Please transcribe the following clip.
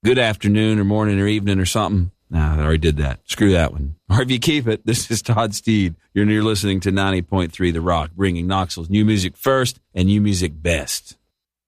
good afternoon or morning or evening or something. Nah, I already did that. Screw that one. Or if you keep it, this is Todd Steed. You're listening to 90.3 The Rock, bringing Knoxville's new music first and new music best.